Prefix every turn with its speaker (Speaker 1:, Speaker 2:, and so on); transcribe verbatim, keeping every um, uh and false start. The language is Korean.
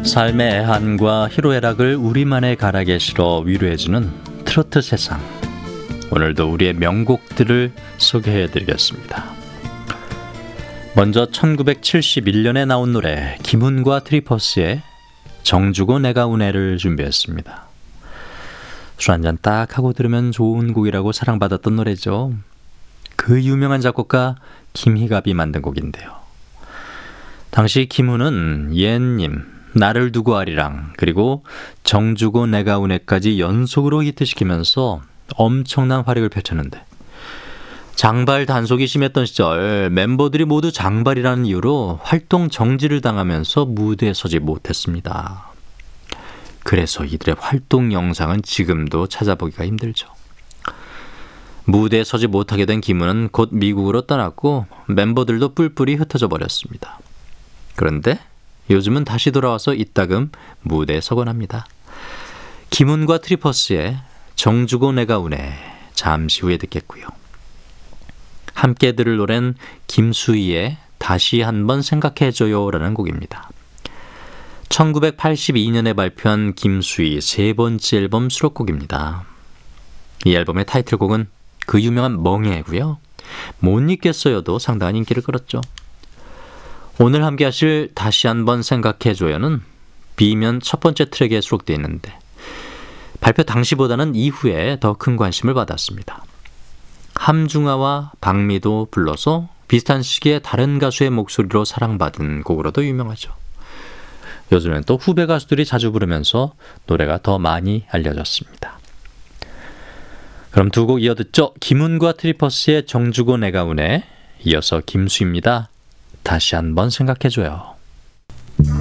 Speaker 1: 삶의 애환과 희로애락을 우리만의 가락에 실어 위로해주는 트로트 세상. 오늘도 우리의 명곡들을 소개해드리겠습니다. 먼저 천구백칠십일 년에 나온 노래 김훈과 트리퍼스의 정주고 내가 운해를 준비했습니다. 술 한잔 딱 하고 들으면 좋은 곡이라고 사랑받았던 노래죠. 그 유명한 작곡가 김희갑이 만든 곡인데요. 당시 김훈은 옛님, 나를 두고 아리랑, 그리고 정주고 내가 운해까지 연속으로 히트시키면서 엄청난 활약을 펼쳤는데, 장발 단속이 심했던 시절 멤버들이 모두 장발이라는 이유로 활동 정지를 당하면서 무대에 서지 못했습니다. 그래서 이들의 활동 영상은 지금도 찾아보기가 힘들죠. 무대에 서지 못하게 된 김훈은 곧 미국으로 떠났고 멤버들도 뿔뿔이 흩어져 버렸습니다. 그런데 요즘은 다시 돌아와서 이따금 무대에 서곤 합니다. 김훈과 트리퍼스의 정주고 내가 운해 잠시 후에 듣겠고요. 함께 들을 노래는 김수희의 다시 한번 생각해줘요 라는 곡입니다. 천구백팔십이 년에 발표한 김수희 세 번째 앨범 수록곡입니다. 이 앨범의 타이틀곡은 그 유명한 멍해고요. 못 잊겠어요도 상당한 인기를 끌었죠. 오늘 함께 하실 다시 한번 생각해줘요는 B면 첫 번째 트랙에 수록되어 있는데 발표 당시보다는 이후에 더 큰 관심을 받았습니다. 함중아와 박미도 불러서 비슷한 시기에 다른 가수의 목소리로 사랑받은 곡으로도 유명하죠. 요즘엔 또 후배 가수들이 자주 부르면서 노래가 더 많이 알려졌습니다. 그럼 두 곡 이어 듣죠. 김훈과 트리퍼스의 정주고 내가 운해, 이어서 김수입니다. 다시 한번 생각해줘요.